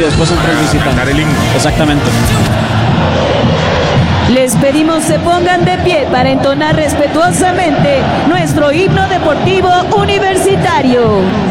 después son 3 visitantes. Cantar el himno. Exactamente. Les pedimos se pongan de pie para entonar respetuosamente nuestro himno deportivo universitario.